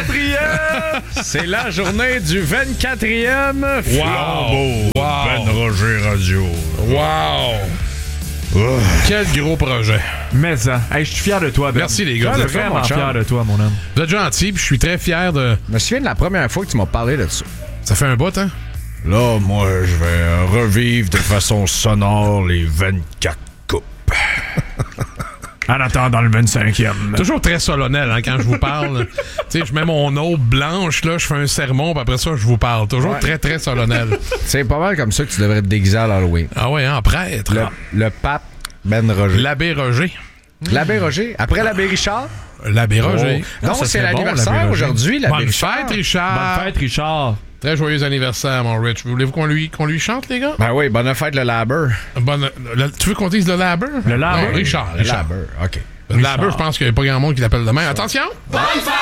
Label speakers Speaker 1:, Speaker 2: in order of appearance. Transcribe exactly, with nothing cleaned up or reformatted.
Speaker 1: vingt-quatrième! C'est la journée du vingt-quatrième flambeau.
Speaker 2: Wow!
Speaker 1: Ben Roger Radio.
Speaker 2: Wow! Oh. Quel gros projet.
Speaker 3: Mais ça. Hey, je suis fier de toi, Ben.
Speaker 2: Merci, les gars.
Speaker 3: Je suis vraiment fier de toi, mon homme.
Speaker 2: Vous êtes gentil, puis je suis très fier de...
Speaker 1: Je me souviens de la première fois que tu m'as parlé de ça.
Speaker 2: Ça fait un bout, hein?
Speaker 1: Là, moi, je vais revivre de façon sonore les vingt-quatre coupes.
Speaker 3: En attendant le vingt-cinquième.
Speaker 2: Toujours très solennel, hein, quand je vous parle. Tu sais, je mets mon eau blanche, là, je fais un sermon, puis après ça, je vous parle. Toujours ouais. très, très solennel.
Speaker 1: C'est pas mal comme ça que tu devrais te déguiser à l'Halloween.
Speaker 2: Ah ouais, hein, prêtre.
Speaker 1: Le, le pape Ben Roger.
Speaker 2: L'abbé Roger.
Speaker 1: L'abbé Roger. Après l'abbé Richard.
Speaker 2: L'abbé Roger.
Speaker 1: Oh. Non, c'est l'anniversaire bon, aujourd'hui, l'abbé
Speaker 2: Bonne
Speaker 1: Richard.
Speaker 2: Bonne fête, Richard.
Speaker 3: Bonne fête, Richard.
Speaker 2: Très joyeux anniversaire, mon Rich. Voulez-vous qu'on lui, qu'on lui chante, les gars?
Speaker 1: Ben oui, bonne fête, le Laber.
Speaker 2: Bonne, le, tu veux qu'on dise le Laber?
Speaker 3: Le Laber.
Speaker 2: Non, Richard.
Speaker 1: Le
Speaker 2: Richard.
Speaker 1: Laber, OK.
Speaker 2: Le Laber, je pense qu'il n'y a pas grand monde qui l'appelle demain. Attention!
Speaker 4: Bonne fête!